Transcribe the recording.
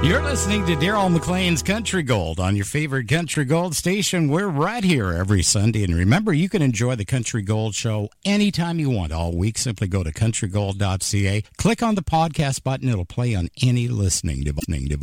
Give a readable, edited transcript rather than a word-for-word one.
You're listening to Daryl McLean's Country Gold on your favorite Country Gold station. We're right here every Sunday. And remember, you can enjoy the Country Gold show anytime you want all week. Simply go to countrygold.ca. Click on the podcast button. It'll play on any listening device.